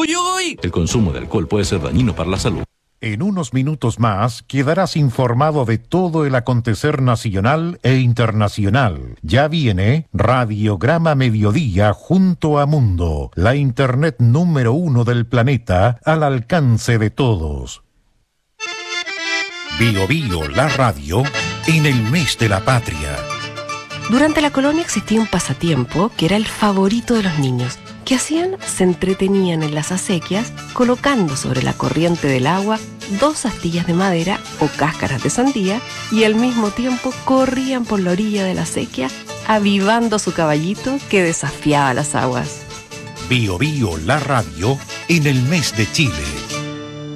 ¡Uy, uy! El consumo de alcohol puede ser dañino para la salud. En unos minutos más quedarás informado de todo el acontecer nacional e internacional. Ya viene Radiograma Mediodía junto a Mundo, la internet número 1 del planeta al alcance de todos. Bio Bio, la radio, en el mes de la patria. Durante la colonia existía un pasatiempo que era el favorito de los niños. ¿Qué hacían? Se entretenían en las acequias colocando sobre la corriente del agua 2 astillas de madera o cáscaras de sandía y al mismo tiempo corrían por la orilla de la acequia avivando su caballito que desafiaba las aguas. Bio Bio, la radio, en el mes de Chile.